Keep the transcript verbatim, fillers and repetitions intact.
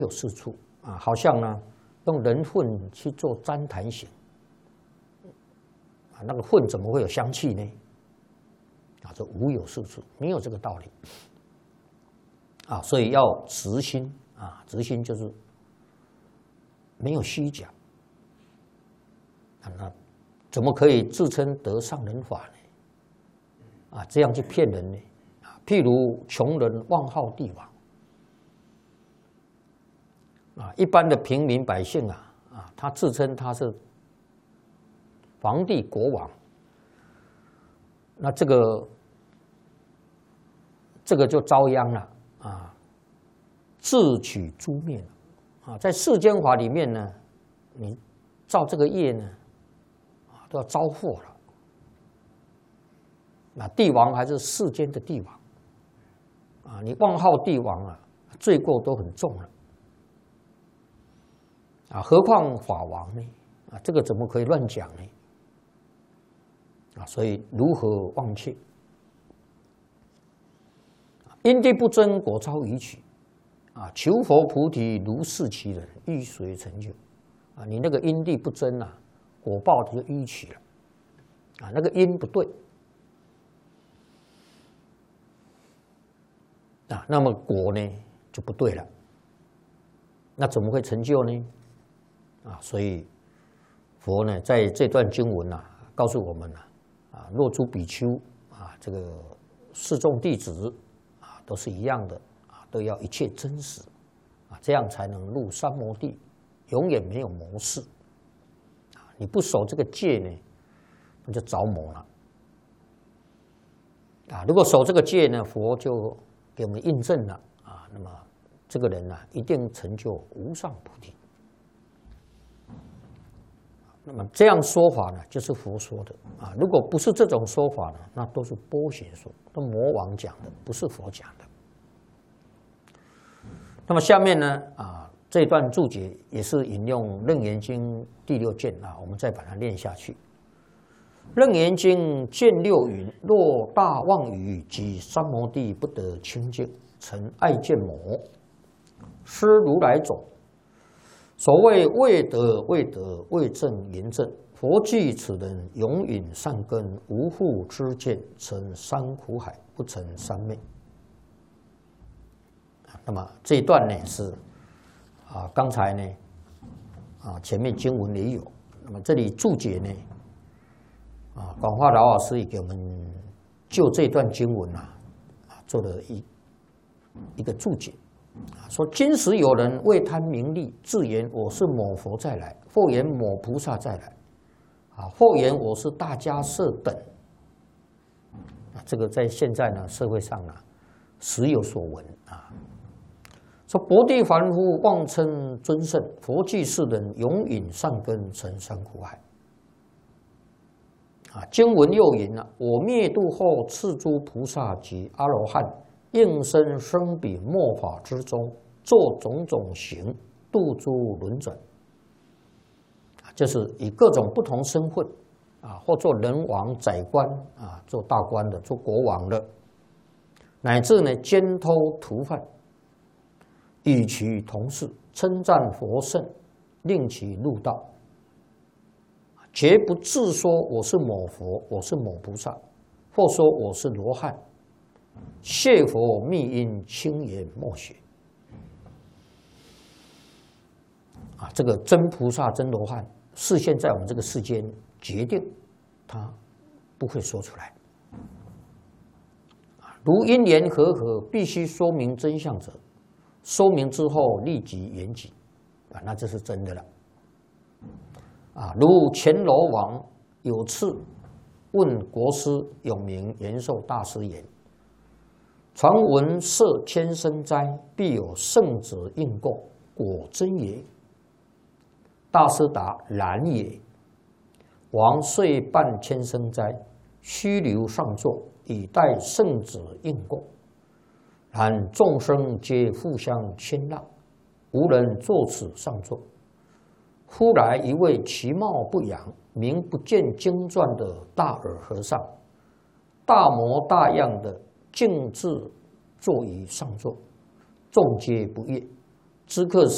有是处啊，好像呢用人粪去做旃檀形啊，那个粪怎么会有香气呢？啊，这无有是处，没有这个道理啊，所以要直心啊，直心就是没有虚假啊，那怎么可以自称得上人法呢？啊，这样去骗人呢？啊，譬如穷人妄号帝王。啊，一般的平民百姓啊，啊，他自称他是皇帝国王，那这个这个就遭殃了啊，自取诛灭了啊，在世间法里面呢，你造这个业呢，啊，都要遭祸了。那帝王还是世间的帝王啊，你妄号帝王啊，罪过都很重了。啊，何况法王呢？啊，这个怎么可以乱讲呢？啊，所以如何忘却？因地不真，果遭逾取。啊，求佛菩提，如是其人，欲随成就。啊，你那个因地不真啊，果报就逾取了。啊，那个因不对。啊，那么果呢就不对了。那怎么会成就呢？啊，所以佛呢在这段经文呐、啊，告诉我们呐、啊，啊，若诸比丘啊，这个四众弟子啊，都是一样的啊，都要一切真实啊，这样才能入三摩地，永远没有魔事啊。你不守这个戒呢，那就着魔了啊。如果守这个戒呢，佛就给我们印证了啊，那么这个人呢、啊，一定成就无上菩提。那么这样说法呢，就是佛说的啊。如果不是这种说法呢，那都是波邪说，都魔王讲的，不是佛讲的。那么下面呢，啊，这段注解也是引用《楞严经》第六卷啊，我们再把它念下去。《楞严经》卷六云：若大妄语及三摩地不得清净，成爱见魔，失如来种。所谓未得未得未证言证，佛具此人永隐善根，无复知见，成三苦海，不成三昧。那么这一段呢是啊，刚才呢啊前面经文也有，那么这里注解呢啊，广化老老师也给我们就这段经文啊啊做了一一个注解。说今时有人为贪名利，自言我是某佛再来，或言某菩萨再来，啊，或言我是大迦叶等，啊，这个在现在呢社会上呢时有所闻啊。说薄地凡夫妄称尊圣，佛具世人永隐善根，成三苦海。啊，经文又云了：我灭度后，赐诸菩萨及阿罗汉。应身生彼末法之中，做种种行，度诸轮转。就是以各种不同身份啊，或做人王、宰官啊，做大官的，做国王的，乃至呢奸偷屠犯，与其同事，称赞佛圣，令其入道，绝不自说我是某佛，我是某菩萨，或说我是罗汉。谢佛密因，轻言默许。啊，这个真菩萨、真罗汉，是现在我们这个世间决定，他不会说出来。如因缘和合，必须说明真相者，说明之后立即圆寂，啊，那这是真的了。啊，如乾罗王有次问国师永明延寿大师言。传闻设千生斋，必有圣者应供，果真也？大师答：然也。王遂办千生斋，须留上座，以待圣者应供。然众生皆互相谦让，无人坐此上座。忽来一位其貌不扬、名不见经传的大耳和尚，大模大样的。径自坐于上座，众皆不悦。知客